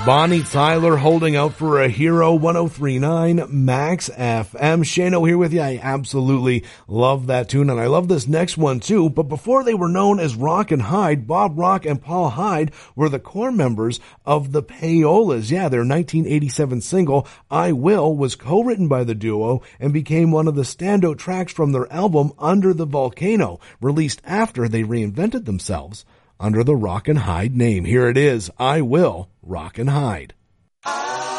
Bonnie Tyler holding out for a hero. 103.9 Max FM. Shano here with you. I absolutely love that tune, and I love this next one too. But before they were known as Rock and Hyde, Bob Rock and Paul Hyde were the core members of the Payolas. Yeah, their 1987 single, I Will, was co-written by the duo and became one of the standout tracks from their album Under the Volcano, released after they reinvented themselves under the Rock and Hyde name. Here it is, I Will, Rock and Hyde.